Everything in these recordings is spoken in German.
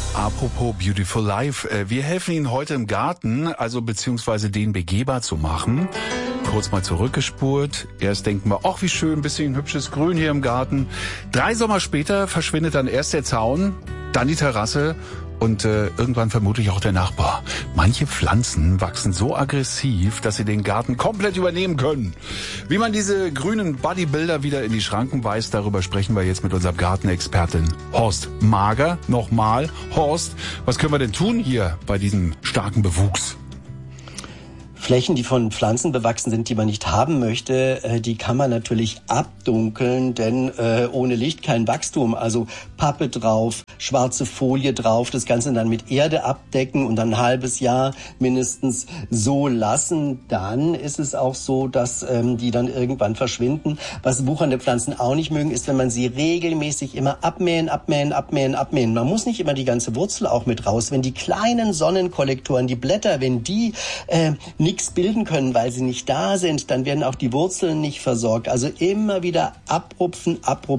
Apropos Beautiful Life, wir helfen Ihnen heute im Garten, also beziehungsweise den begehbar zu machen. Kurz mal zurückgespurt. Erst denken wir, ach wie schön, ein bisschen hübsches Grün hier im Garten. 3 Sommer später verschwindet dann erst der Zaun, dann die Terrasse und irgendwann vermutlich auch der Nachbar. Manche Pflanzen wachsen so aggressiv, dass sie den Garten komplett übernehmen können. Wie man diese grünen Bodybuilder wieder in die Schranken weist, darüber sprechen wir jetzt mit unserem Gartenexpertin Horst Mager. Nochmal, Horst, was können wir denn tun hier bei diesem starken Bewuchs? Flächen, die von Pflanzen bewachsen sind, die man nicht haben möchte, die kann man natürlich abdunkeln, denn ohne Licht kein Wachstum. Also Pappe drauf, schwarze Folie drauf, das Ganze dann mit Erde abdecken und dann ein halbes Jahr mindestens so lassen. Dann ist es auch so, dass die dann irgendwann verschwinden. Was wuchernde Pflanzen auch nicht mögen, ist, wenn man sie regelmäßig immer abmähen. Man muss nicht immer die ganze Wurzel auch mit raus. Wenn die kleinen Sonnenkollektoren, die Blätter, wenn die nichts bilden können, weil sie nicht da sind, dann werden auch die Wurzeln nicht versorgt. Also immer wieder abrupfen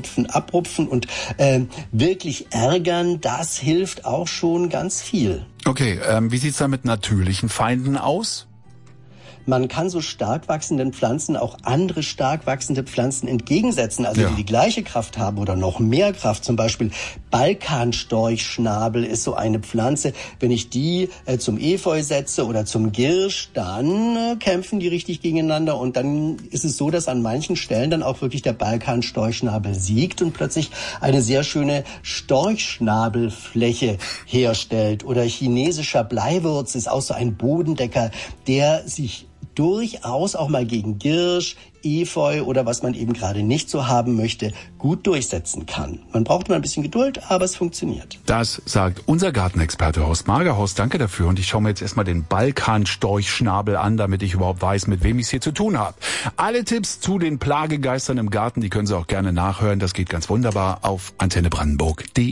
und wirklich ärgern, das hilft auch schon ganz viel. Okay, wie sieht's da mit natürlichen Feinden aus? Man kann so stark wachsenden Pflanzen auch andere stark wachsende Pflanzen entgegensetzen, also die gleiche Kraft haben oder noch mehr Kraft. Zum Beispiel Balkanstorchschnabel ist so eine Pflanze. Wenn ich die zum Efeu setze oder zum Girsch, dann kämpfen die richtig gegeneinander und dann ist es so, dass an manchen Stellen dann auch wirklich der Balkanstorchschnabel siegt und plötzlich eine sehr schöne Storchschnabelfläche herstellt. Oder chinesischer Bleiwurz ist auch so ein Bodendecker, der sich durchaus auch mal gegen Girsch, Efeu oder was man eben gerade nicht so haben möchte, gut durchsetzen kann. Man braucht mal ein bisschen Geduld, aber es funktioniert. Das sagt unser Gartenexperte Horst Mager. Horst, danke dafür. Und ich schaue mir jetzt erstmal den Balkanstorchschnabel an, damit ich überhaupt weiß, mit wem ich es hier zu tun habe. Alle Tipps zu den Plagegeistern im Garten, die können Sie auch gerne nachhören. Das geht ganz wunderbar auf antennebrandenburg.de.